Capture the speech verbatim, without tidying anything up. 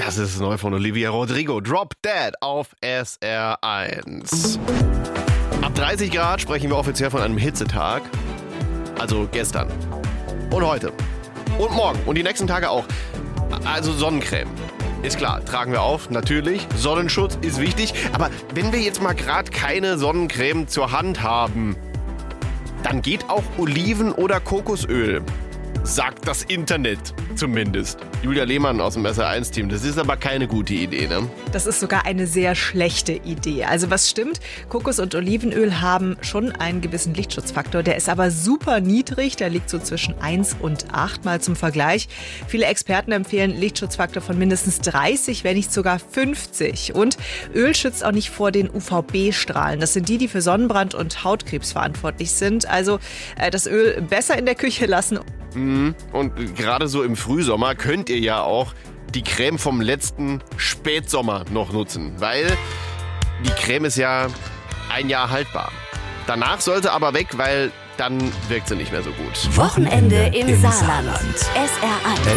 Das ist neu von Olivia Rodrigo. Drop Dead auf S R eins. Ab dreißig Grad sprechen wir offiziell von einem Hitzetag. Also gestern. Und heute. Und morgen. Und die nächsten Tage auch. Also Sonnencreme. Ist klar, tragen wir auf, natürlich. Sonnenschutz ist wichtig. Aber wenn wir jetzt mal gerade keine Sonnencreme zur Hand haben, dann geht auch Oliven- oder Kokosöl. Sagt das Internet zumindest. Julia Lehmann aus dem S R eins Team. Das ist aber keine gute Idee, ne? Das ist sogar eine sehr schlechte Idee. Also was stimmt, Kokos- und Olivenöl haben schon einen gewissen Lichtschutzfaktor. Der ist aber super niedrig. Der liegt so zwischen eins und acht. Mal zum Vergleich. Viele Experten empfehlen Lichtschutzfaktor von mindestens dreißig, wenn nicht sogar fünfzig. Und Öl schützt auch nicht vor den U V B-Strahlen. Das sind die, die für Sonnenbrand und Hautkrebs verantwortlich sind. Also äh, das Öl besser in der Küche lassen. Und gerade so im Frühsommer könnt ihr ja auch die Creme vom letzten Spätsommer noch nutzen, weil die Creme ist ja ein Jahr haltbar. Danach sollte aber weg, weil dann wirkt sie nicht mehr so gut. Wochenende im, im Saarland. S R eins.